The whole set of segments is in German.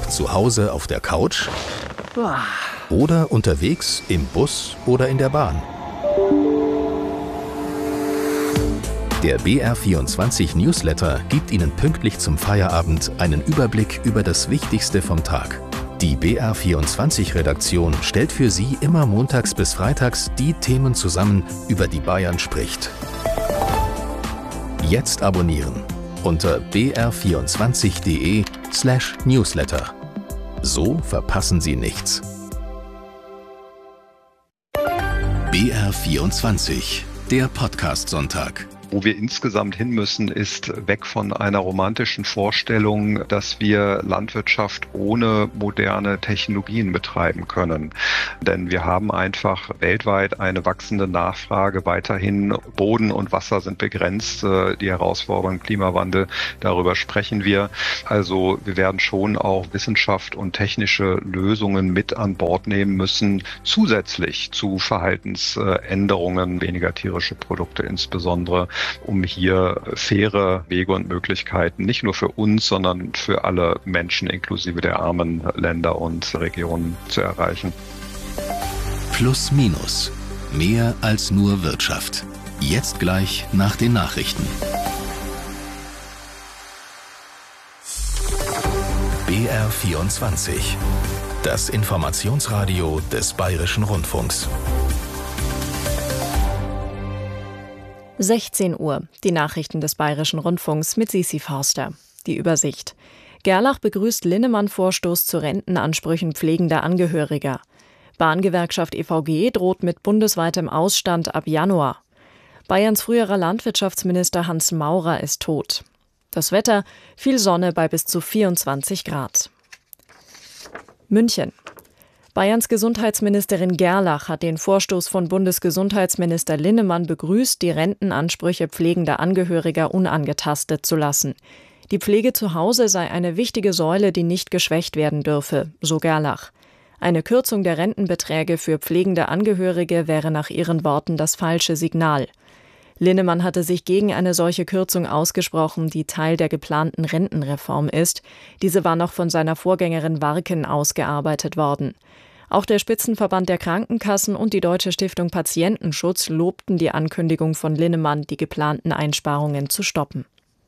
Zu Hause auf der Couch oder unterwegs im Bus oder in der Bahn. Der BR24 Newsletter gibt Ihnen pünktlich zum Feierabend einen Überblick über das Wichtigste vom Tag. Die BR24-Redaktion stellt für Sie immer montags bis freitags die Themen zusammen, über die Bayern spricht. Jetzt abonnieren unter br24.de/Newsletter. So verpassen Sie nichts. BR24, der Podcast-Sonntag. Wo wir insgesamt hin müssen, ist weg von einer romantischen Vorstellung, dass wir Landwirtschaft ohne moderne Technologien betreiben können. Denn wir haben einfach weltweit eine wachsende Nachfrage weiterhin. Boden und Wasser sind begrenzt. Die Herausforderungen im Klimawandel, darüber sprechen wir. Also wir werden schon auch Wissenschaft und technische Lösungen mit an Bord nehmen müssen, zusätzlich zu Verhaltensänderungen, weniger tierische Produkte insbesondere, um hier faire Wege und Möglichkeiten nicht nur für uns, sondern für alle Menschen inklusive der armen Länder und Regionen zu erreichen. Plus minus. Mehr als nur Wirtschaft. Jetzt gleich nach den Nachrichten. BR24. Das Informationsradio des Bayerischen Rundfunks. 16 Uhr, die Nachrichten des Bayerischen Rundfunks mit Sisi Forster. Die Übersicht. Gerlach begrüßt Linnemann-Vorstoß zu Rentenansprüchen pflegender Angehöriger. Bahngewerkschaft EVG droht mit bundesweitem Ausstand ab Januar. Bayerns früherer Landwirtschaftsminister Hans Maurer ist tot. Das Wetter, viel Sonne bei bis zu 24 Grad. München. Bayerns Gesundheitsministerin Gerlach hat den Vorstoß von Bundesgesundheitsminister Linnemann begrüßt, die Rentenansprüche pflegender Angehöriger unangetastet zu lassen. Die Pflege zu Hause sei eine wichtige Säule, die nicht geschwächt werden dürfe, so Gerlach. Eine Kürzung der Rentenbeträge für pflegende Angehörige wäre nach ihren Worten das falsche Signal. Linnemann hatte sich gegen eine solche Kürzung ausgesprochen, die Teil der geplanten Rentenreform ist. Diese war noch von seiner Vorgängerin Warken ausgearbeitet worden. Auch der Spitzenverband der Krankenkassen und die Deutsche Stiftung Patientenschutz lobten die Ankündigung von Linnemann, die geplanten Einsparungen zu stoppen.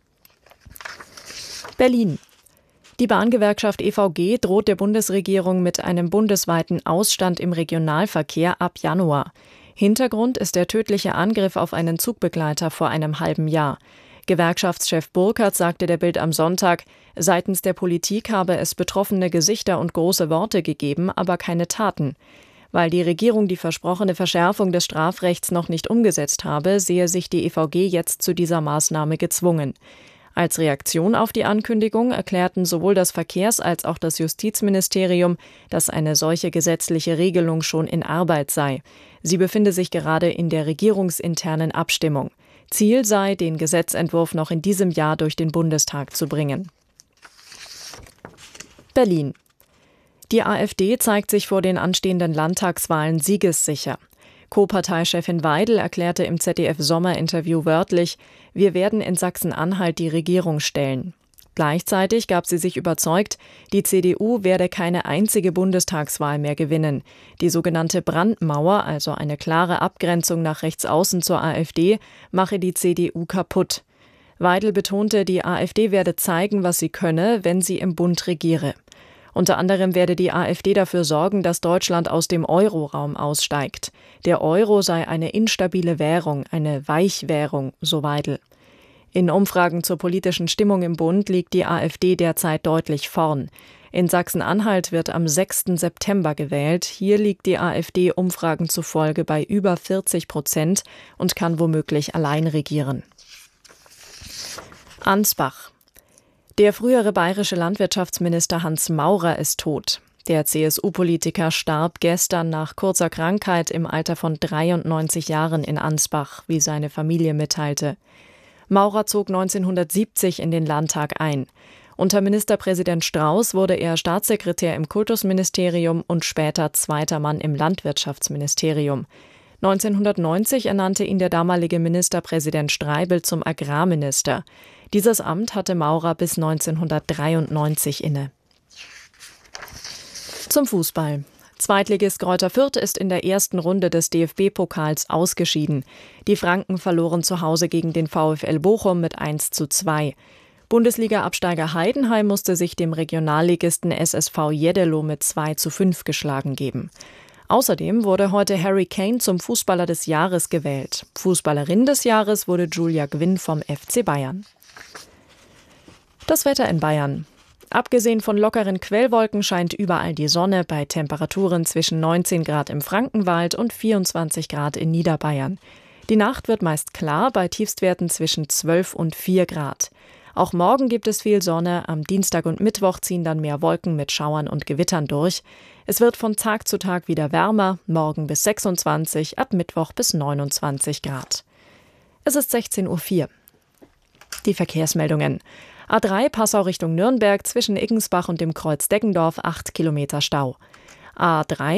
Berlin. Die Bahngewerkschaft EVG droht der Bundesregierung mit einem bundesweiten Ausstand im Regionalverkehr ab Januar. Hintergrund ist der tödliche Angriff auf einen Zugbegleiter vor einem halben Jahr. Gewerkschaftschef Burkhardt sagte der Bild am Sonntag, seitens der Politik habe es betroffene Gesichter und große Worte gegeben, aber keine Taten. Weil die Regierung die versprochene Verschärfung des Strafrechts noch nicht umgesetzt habe, sehe sich die EVG jetzt zu dieser Maßnahme gezwungen. Als Reaktion auf die Ankündigung erklärten sowohl das Verkehrs- als auch das Justizministerium, dass eine solche gesetzliche Regelung schon in Arbeit sei. Sie befinde sich gerade in der regierungsinternen Abstimmung. Ziel sei, den Gesetzentwurf noch in diesem Jahr durch den Bundestag zu bringen. Berlin. Die AfD zeigt sich vor den anstehenden Landtagswahlen siegessicher. Co-Parteichefin Weidel erklärte im ZDF-Sommerinterview wörtlich, wir werden in Sachsen-Anhalt die Regierung stellen. Gleichzeitig gab sie sich überzeugt, die CDU werde keine einzige Bundestagswahl mehr gewinnen. Die sogenannte Brandmauer, also eine klare Abgrenzung nach rechts außen zur AfD, mache die CDU kaputt. Weidel betonte, die AfD werde zeigen, was sie könne, wenn sie im Bund regiere. Unter anderem werde die AfD dafür sorgen, dass Deutschland aus dem Euroraum aussteigt. Der Euro sei eine instabile Währung, eine Weichwährung, so Weidel. In Umfragen zur politischen Stimmung im Bund liegt die AfD derzeit deutlich vorn. In Sachsen-Anhalt wird am 6. September gewählt. Hier liegt die AfD Umfragen zufolge bei über 40% und kann womöglich allein regieren. Ansbach. Der frühere bayerische Landwirtschaftsminister Hans Maurer ist tot. Der CSU-Politiker starb gestern nach kurzer Krankheit im Alter von 93 Jahren in Ansbach, wie seine Familie mitteilte. Maurer zog 1970 in den Landtag ein. Unter Ministerpräsident Strauß wurde er Staatssekretär im Kultusministerium und später zweiter Mann im Landwirtschaftsministerium. 1990 ernannte ihn der damalige Ministerpräsident Streibel zum Agrarminister. Dieses Amt hatte Maurer bis 1993 inne. Zum Fußball. Zweitligist Greuther Fürth ist in der ersten Runde des DFB-Pokals ausgeschieden. Die Franken verloren zu Hause gegen den VfL Bochum mit 1:2. Bundesliga-Absteiger Heidenheim musste sich dem Regionalligisten SSV Jeddelo mit 2:5 geschlagen geben. Außerdem wurde heute Harry Kane zum Fußballer des Jahres gewählt. Fußballerin des Jahres wurde Julia Gwynn vom FC Bayern. Das Wetter in Bayern. Abgesehen von lockeren Quellwolken scheint überall die Sonne bei Temperaturen zwischen 19 Grad im Frankenwald und 24 Grad in Niederbayern. Die Nacht wird meist klar bei Tiefstwerten zwischen 12 und 4 Grad. Auch morgen gibt es viel Sonne, am Dienstag und Mittwoch ziehen dann mehr Wolken mit Schauern und Gewittern durch. Es wird von Tag zu Tag wieder wärmer, morgen bis 26, ab Mittwoch bis 29 Grad. Es ist 16:04 Uhr. Die Verkehrsmeldungen. A3 Passau Richtung Nürnberg zwischen Iggensbach und dem Kreuz Deggendorf 8 Kilometer Stau. A3